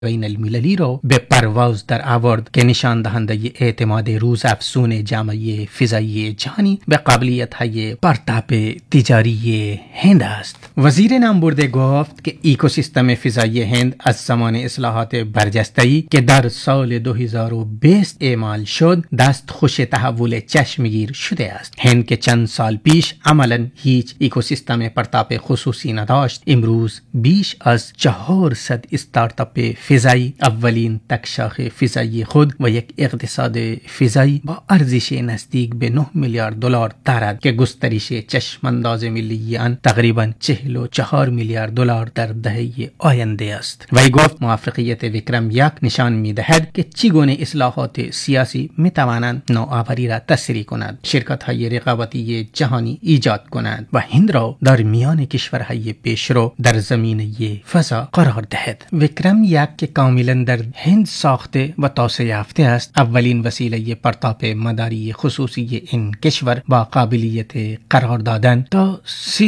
بین المللی را به پرواز در آورد که نشان دهنده اعتماد روز افزون جامعه فضایی جهانی به قابلیت‌های پرتاب تجاری هند است. وزیر نامبرده گفت که اکوسیستم فضایی هند از زمان اصلاحات برجسته‌ای که در سال 2020 اعمال شد دستخوش تحول چشمگیر شده است. هند که چند سال پیش عملاً هیچ اکوسیستم پرتاب خصوصی نداشت، امروز بیش از 400 استارتاپ فضایی اولین تکشاخ فضایی خود و یک اقتصاد فضایی با ارزش نزدیک به 9 میلیارد دلار دارد که گسترش چشمانداز ملی آن تقریباً 44 میلیارد دلار در دهه آینده است. وی گفت موفقیت وکرم یک نشان می‌دهد که چگونه اصلاحات سیاسی می‌توانند نوآوری را تسریع کنند، شرکت‌های رقابتی جهانی ایجاد کنند و هند را در میان کشورهای پیشرو در زمینه فضا قرار دهد. وکرم یک که کاملا در هند ساخته و توسعه یافته است، اولین وسیله پرتاب مداری خصوصی این کشور با قابلیت قرار دادن تا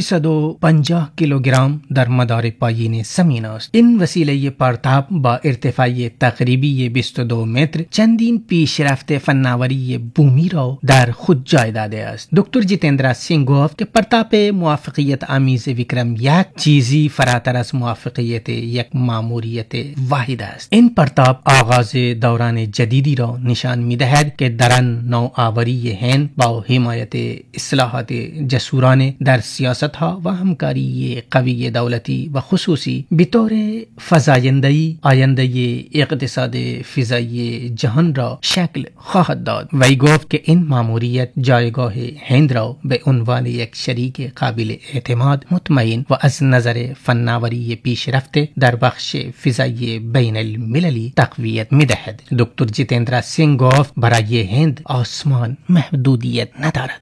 350 کیلوگرم در مدار پایین زمین است. این وسیله پرتاب با ارتفاع تقریبی 22 متر چندین پیشرفت فناوری بومی را در خود جای داده است. دکتر جیتندرا سینگ گفت که پرتاب موفقیت آمیز وکرم یک چیزی فراتر از موفقیت یک ماموریت واحد است. این پرتاب آغاز دوران جدیدی را نشان می‌دهد که در آن نوآوری هند با حمایت اصلاحات جسورانه در سیاست‌ها و همکاری قوی دولتی و خصوصی به طور فزاینده آینده اقتصاد فضایی جهان را شکل خواهد داد. وی گفت که این ماموریت جایگاه هند را به عنوان یک شریک قابل اعتماد، مطمئن و از نظر فناوری پیشرفته در بخش فضایی بین المللی تقویت می‌دهد. دکتر جیتندرا سینگ گفت برای هند آسمان محدودیت ندارد.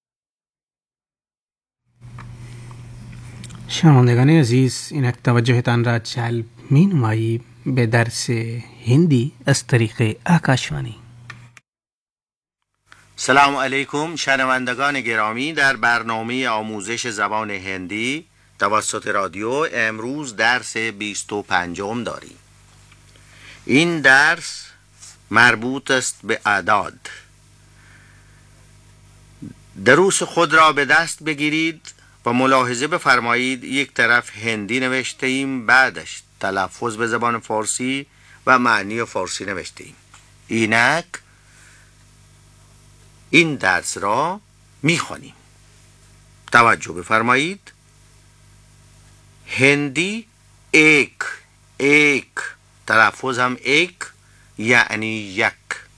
شنوندگان عزیز، اینک توجهتان را جلب می‌نماییم به درس هندی از طریق آکاشوانی. سلام علیکم شنوندگان گرامی، در برنامه آموزش زبان هندی توسط رادیو امروز درس 25 داریم. این درس مربوط است به اعداد. دروس خود را به دست بگیرید و ملاحظه بفرمایید. یک طرف هندی نوشته ایم، بعدش تلفظ به زبان فارسی و معنی فارسی نوشته ایم. اینک این درس را میخوانیم. توجه بفرمایید. هندی ایک، تلفظ هم ایک یعنی یک.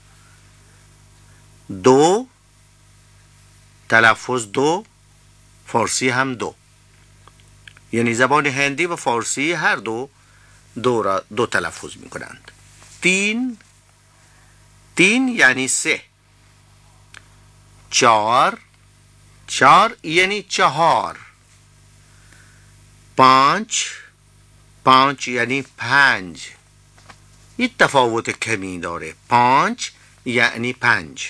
دو، تلفظ دو، فارسی هم دو. یعنی زبان هندی و فارسی هر دو را دو تلفظ می کنند. تین یعنی سه. چار یعنی چهار. پانچ یعنی پنج. این تفاوت کمی داره. پانچ یعنی پنج.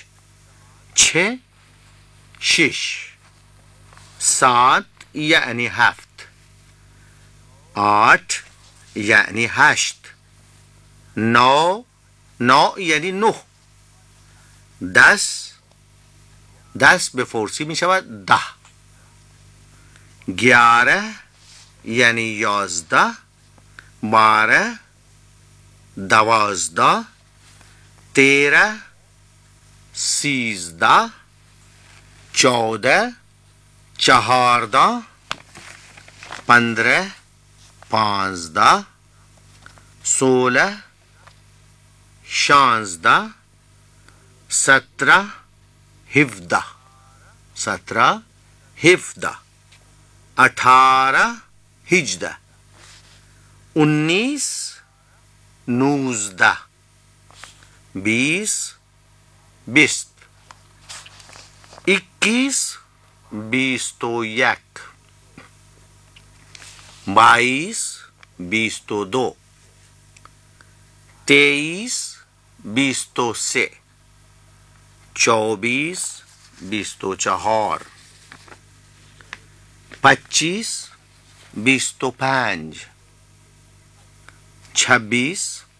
شش. سات یعنی هفت. آت یعنی هشت. نو یعنی نه. دس به فارسی می شود 10. 11 یعنی 11. 12 12. 13 13. 14 14. 15 15. 16 16. 17 17. 17 18 18. 19 19. 20 20. 21 21. 22 22. 23 23. 24 24. 25 25. 26